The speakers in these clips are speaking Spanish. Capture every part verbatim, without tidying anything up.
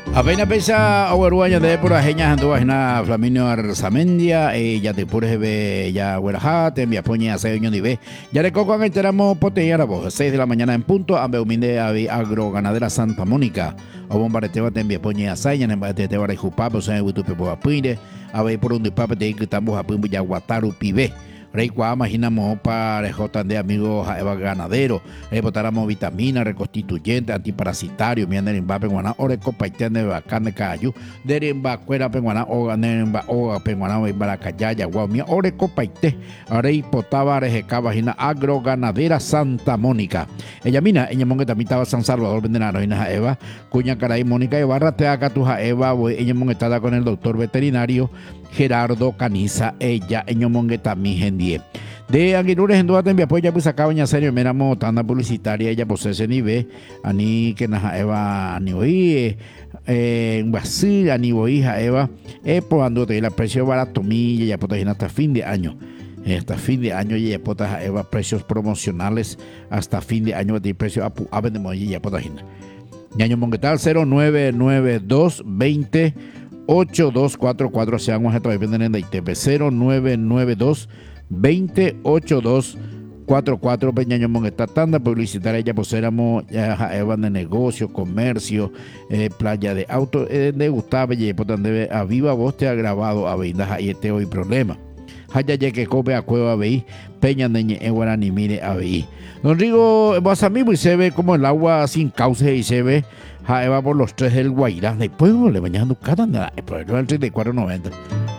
Apenas pesa Ogueruaña de por ajeñas anduas na Flaminio Arzamendia, ya te pures be ya Huerajate, mi apoña seis años de ve. Ya le coco enteramos potella voz, seis de la mañana en punto, ambe huminde agro ganadera Santa Mónica. O bombarteo te mi apoña seis en embate te vara jupapo, se butupe po apinde, abe por un dipape de que estamos a pumbu ya guataru pibe. Rey Cuá, imaginamos para J de amigos Eva ganadero, eh, botáramos vitamina, reconstituyente, antiparasitario, mianda en Mbappé, guaná, oreco, paitén de bacán de cayu, de Mbacuera, penguaná, oga, nemba, oga, penguaná, baracayaya, guamia, oreco, paité, rey potaba, rejeca, vagina, agro ganadera Santa Mónica. Ella mina, ella monga también estaba San Salvador, vendenaro, ina Eva, cuña caray, Mónica, Ibarra, te haga tu Eva, ella monga estaba con el doctor veterinario Gerardo Caniza, ella, ella monga también de Aguirures en duda también apoya pues acá doña serio miramos tanda publicitaria ella posee ese nivel ani que na Eva ani oí en Brasil ani oí Eva eh probando te la precio barato milla ya potagina hasta fin de año hasta fin de año ya potas Eva precios promocionales hasta fin de año de precio a a vendemos ya potagina ñaño mongetal cero nueve nueve dos veinte ocho dos cuatro cuatro se han todavía venden en la I T P cero nueve nueve dos veinte ochenta y dos cuarenta y cuatro Peñaño Moneta tanda publicitaria ya pues éramos ya evan de negocio, comercio, eh, playa de auto, eh, de Gustavo y por donde a viva voz te ha grabado a veinda y este hoy problema. Haya ya que cope a cueva veí, peña de en guaraní mire a veí. Don Rigo, vas a mí y se ve como el agua sin cauce y se ve jaeva por los tres del Guairá. Después le bañando cada nada, pero el treinta y cuatro noventa.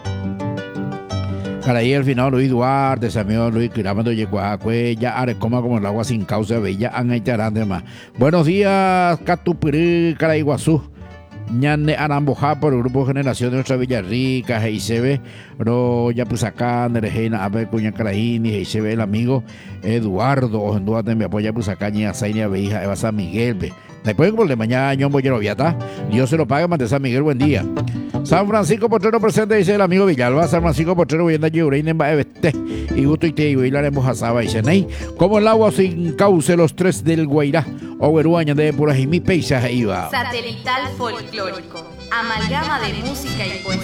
Caray, al final Luis Duarte, Samuel Luis Quiramando Yecuajacue, ya Arecoma como el agua sin causa, bella, Anaitarán de más. Buenos días, Catupirí, Caraiguazú, Ñane Arambojá por el grupo Generación de Nuestra Villarrica, Heisebe, Ro, ya pues acá, Nerejena, Abe, Cuña Caraíni, Heisebe, el amigo Eduardo, Ojenduate, me apoya pues acá, Ña Zainia, Beija, Eva San Miguel, be. Después por de mañana, Ñon Boyero Viata, Dios se lo paga, Mante San Miguel, buen día. San Francisco Potrero presente, dice el amigo Villalba. San Francisco Potrero, viendo allí, Ureinen, Baebeste, y Gusto y Te, y bailaremos a Saba, dice Ney. Como el agua sin cauce, los tres del Guairá, Ogueruaña de Purajimí, paisaje iba. Satelital folclórico, amalgama de música y poesía.